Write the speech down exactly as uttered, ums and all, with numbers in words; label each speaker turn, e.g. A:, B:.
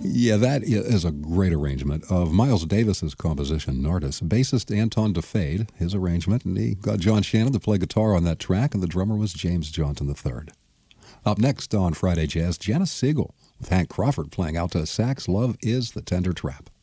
A: Yeah, that is a great arrangement of Miles Davis's composition, Nardis. Bassist Anton DeFade, his arrangement, and he got John Shannon to play guitar on that track, and the drummer was James Johnson the third. Up next on Friday Jazz, Janice Siegel with Hank Crawford playing alto sax. Love is the Tender Trap.